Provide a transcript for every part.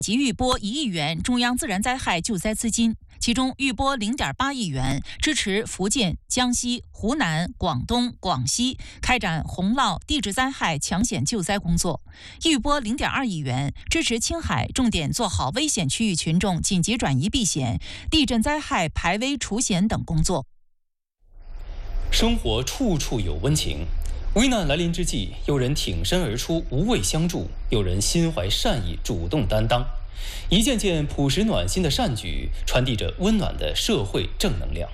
即预拨1亿元中央自然灾害救灾资金，其中预拨0.8亿元支持福建、江西、湖南、广东、广西开展洪涝、地质灾害抢险救灾工作；预拨0.2亿元支持青海重点做好危险区域群众紧急转移避险、地震灾害排危除险等工作。 生活处处有温情。危难来临之际，有人挺身而出，无畏相助；有人心怀善意，主动担当。一件件朴实暖心的善举，传递着温暖的社会正能量。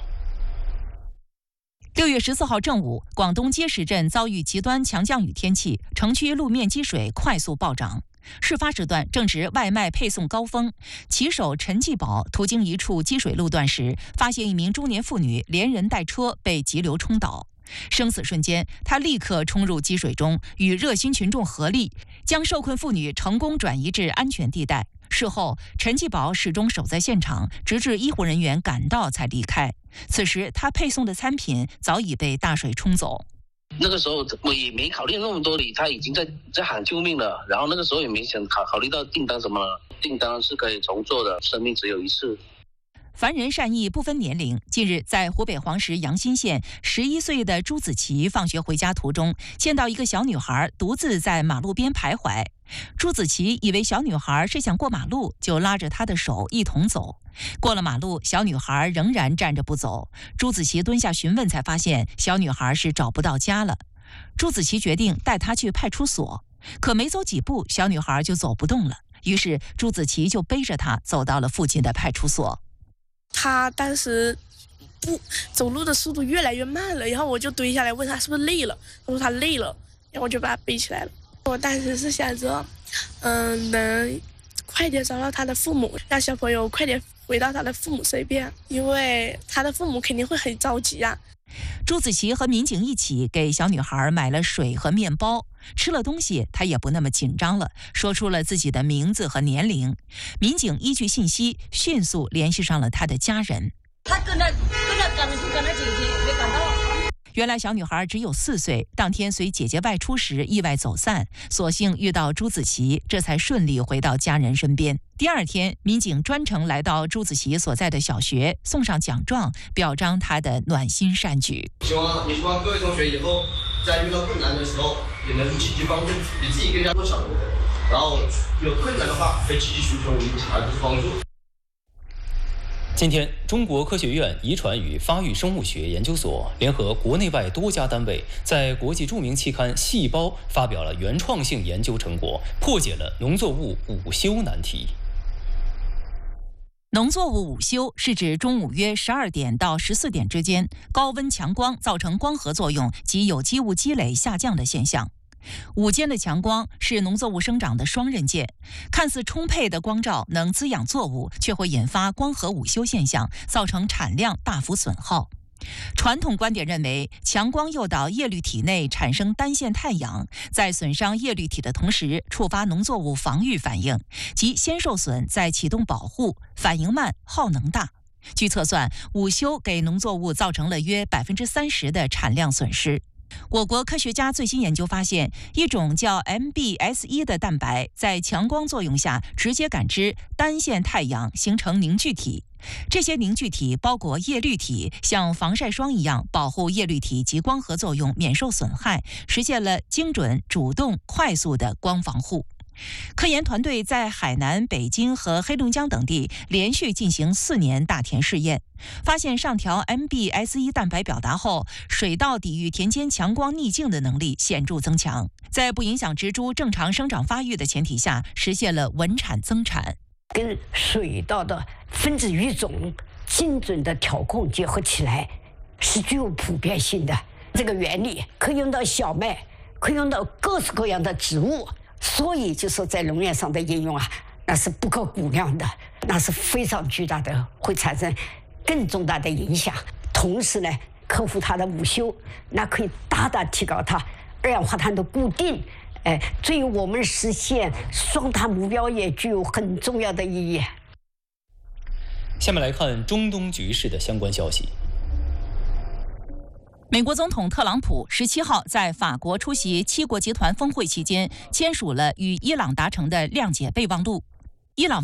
6月14号正午，广东碣石镇遭遇极端强降雨天气，城区路面积水快速暴涨。事发时段正值外卖配送高峰，骑手陈继宝途经一处积水路段时，发现一名中年妇女连人带车被急流冲倒。生死瞬间，他立刻冲入积水中，与热心群众合力，将受困妇女成功转移至安全地带。事后，陈继宝始终守在现场，直至医护人员赶到才离开。此时，他配送的餐品早已被大水冲走。 那个时候我也没考虑那么多，他已经在喊救命了。然后那个时候也没想考虑到订单什么了，订单是可以重做的，生命只有一次。 凡人善意不分年龄。近日，在湖北黄石阳新县，11岁的朱子琪放学回家途中，见到一个小女孩独自在马路边徘徊。朱子琪以为小女孩是想过马路，就拉着她的手一同走。过了马路，小女孩仍然站着不走。朱子琪蹲下询问，才发现小女孩是找不到家了。朱子琪决定带她去派出所，可没走几步，小女孩就走不动了。于是朱子琪就背着她走到了附近的派出所。 他当时走路的速度越来越慢了，然后我就蹲下来问他是不是累了，他说他累了，然后我就把他背起来了。我当时是想着，能快点找到他的父母，让小朋友快点回到他的父母身边，因为他的父母肯定会很着急啊。 朱子琪和民警一起给小女孩买了水和面包，吃了东西，她也不那么紧张了，说出了自己的名字和年龄。民警依据信息迅速联系上了她的家人。 他跟他赶出跟他姐姐没赶到。 原来小女孩只有4岁，当天随姐姐外出时意外走散，所幸遇到朱子琪，这才顺利回到家人身边。第二天，民警专程来到朱子琪所在的小学，送上奖状，表彰她的暖心善举。 希望各位同学以后在遇到困难的时候，也能积极帮助，比自己更加多想，然后有困难的话，可以积极寻求我们孩子的帮助。 今天，中国科学院遗传与发育生物学研究所联合国内外多家单位，在国际著名期刊《细胞》发表了原创性研究成果，破解了农作物午休难题。 农作物午休是指中午约12点到14点之间，高温强光造成光合作用及有机物积累下降的现象。午间的强光是农作物生长的双刃剑，看似充沛的光照能滋养作物，却会引发光合午休现象，造成产量大幅损耗。传统观点认为，强光诱导叶绿体内产生单线太阳，在损伤叶绿体的同时，触发农作物防御反应，即先受损再启动保护，反应慢，耗能大。据测算，午休给农作物造成了约30%的产量损失。我国科学家最新研究发现，一种叫 MBS1 的蛋白在强光作用下直接感知单线太阳，形成凝聚体。这些凝聚体包裹叶绿体，像防晒霜一样保护叶绿体及光合作用免受损害，实现了精准、主动、快速的光防护。科研团队在海南、北京和黑龙江等地连续进行4年大田试验，发现上调 MBS1 蛋白表达后，水稻抵御田间强光逆境的能力显著增强，在不影响植株正常生长发育的前提下，实现了稳产增产。 跟水稻的分子育种精准的调控结合起来，是具有普遍性的。这个原理可以用到小麦，可以用到各式各样的植物。所以就说在农业上的应用啊，那是不可估量的，那是非常巨大的，会产生更重大的影响。同时呢，克服它的午休，那可以大大提高它二氧化碳的固定，对于我们实现双碳目标也具有很重要的意义。 下面来看中东局势的相关消息。 美国总统特朗普17号在法国出席7国集团峰会期间，签署了与伊朗达成的谅解备忘录。伊朗方